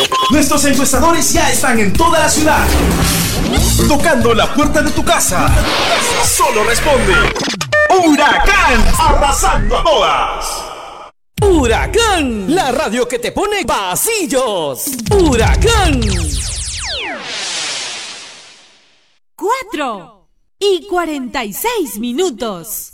Nuestros encuestadores ya están en toda la ciudad, tocando la puerta de tu casa. Solo responde Huracán, arrasando a todas. Huracán, la radio que te pone pasillos. Huracán. 4:46.